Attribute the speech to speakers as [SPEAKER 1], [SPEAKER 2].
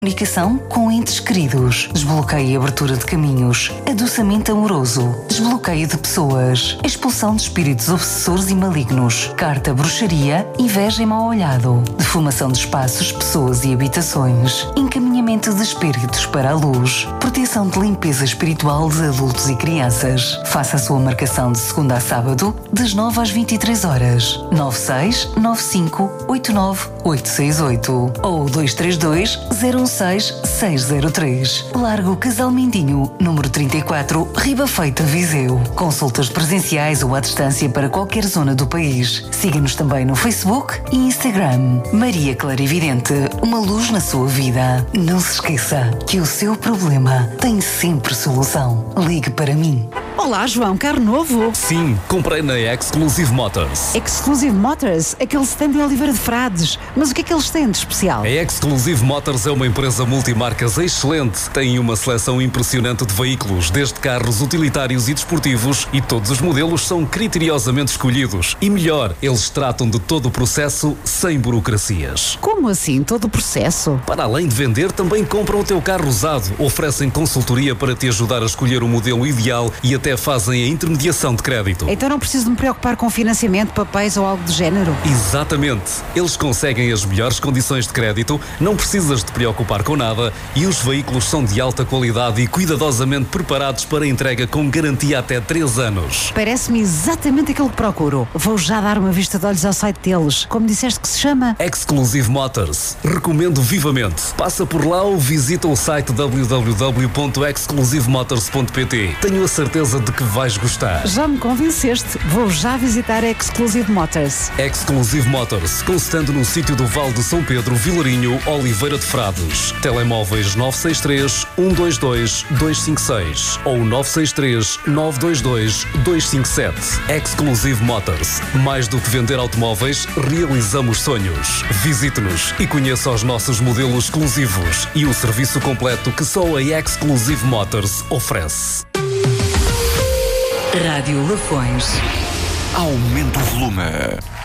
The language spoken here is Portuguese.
[SPEAKER 1] Comunicação com entes queridos. Desbloqueio e abertura de caminhos. Adoçamento amoroso. Desbloqueio de pessoas. Expulsão de espíritos obsessores e malignos. Carta bruxaria. Inveja e mau olhado. Defumação de espaços, pessoas e habitações. Encaminhamento de espíritos para a luz. Proteção de limpeza espiritual de adultos e crianças. Faça a sua marcação de segunda a sábado, das 9 às 23 horas. 96 95 89 868 ou 232 016 603. Largo Casal Mindinho, número 34, Riba Feita, Viseu. Consultas presenciais ou à distância para qualquer zona do país. Siga-nos também no Facebook e Instagram. Maria Clarividente, uma luz na sua vida. Não se esqueça que o seu problema tem sempre solução. Ligue para mim.
[SPEAKER 2] Olá, João, carro novo?
[SPEAKER 3] Sim, comprei na Exclusive Motors.
[SPEAKER 2] Exclusive Motors? Aquele stand em Oliveira de Frades. Mas o que é que eles têm de especial?
[SPEAKER 3] A Exclusive Motors é uma empresa multimarcas excelente. Tem uma seleção impressionante de veículos, desde carros utilitários e desportivos, e todos os modelos são criteriosamente escolhidos. E melhor, eles tratam de todo o processo sem burocracias.
[SPEAKER 2] Como assim, todo o processo?
[SPEAKER 3] Para além de vender, também compram o teu carro usado, oferecem consultoria para te ajudar a escolher o modelo ideal e até fazem a intermediação de crédito.
[SPEAKER 2] Então não preciso de me preocupar com financiamento, papéis ou algo do género?
[SPEAKER 3] Exatamente. Eles conseguem as melhores condições de crédito, não precisas de te preocupar com nada e os veículos são de alta qualidade e cuidadosamente preparados para entrega com garantia até 3 anos.
[SPEAKER 2] Parece-me exatamente aquilo que procuro. Vou já dar uma vista de olhos ao site deles. Como disseste que se chama?
[SPEAKER 3] Exclusive Motors. Recomendo vivamente. Passa por lá ou visita o site www.exclusivemotors.pt. Tenho a certeza de que vais gostar.
[SPEAKER 2] Já me convenceste. Vou já visitar a Exclusive Motors.
[SPEAKER 3] Exclusive Motors, constando no sítio do Val de São Pedro, Vilarinho, Oliveira de Frades. Telemóveis 963 122 256 ou 963 922 257. Exclusive Motors. Mais do que vender automóveis, realizamos sonhos. Visite-nos e conheça os nossos modelos exclusivos e o serviço completo que só a Exclusive Motors oferece.
[SPEAKER 1] Rádio Lafões.
[SPEAKER 4] Aumenta o volume.